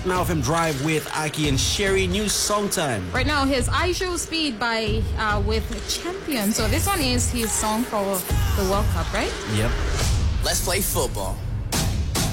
Now FM Drive with Aki and Sherry. New song time. Right now, his I Show Speed by with Champion. So this one is his song for the World Cup, right? Yep. Let's play football.